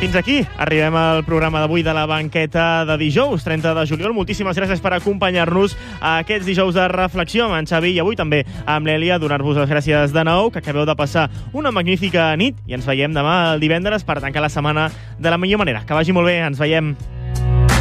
Fins aquí arribem al programa d'avui de la banqueta de dijous, 30 de juliol. Moltíssimes gràcies per acompanyar-nos a aquests dijous de reflexió amb en Xavi i avui també amb l'Èlia. Donar-vos les gràcies de nou, que acabeu de passar una magnífica nit i ens veiem demà el divendres per tancar la setmana de la millor manera. Que vagi molt bé, ens veiem.